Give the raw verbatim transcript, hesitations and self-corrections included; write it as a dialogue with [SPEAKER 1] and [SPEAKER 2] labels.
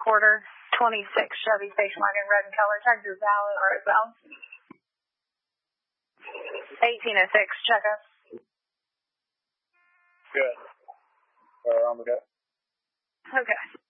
[SPEAKER 1] quarter, twenty-six Chevy station wagon, red in color, tractor valid, road bound. eighteen oh six, checkup.
[SPEAKER 2] Good. Uh, on the go.
[SPEAKER 1] Okay.